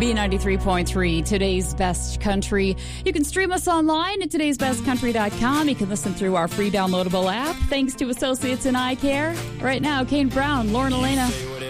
B93.3, today's best country. You can stream us online at today'sbestcountry.com. You can listen through our free downloadable app. Thanks to associates in eye care. Right now, Kane Brown, Lauren Elena.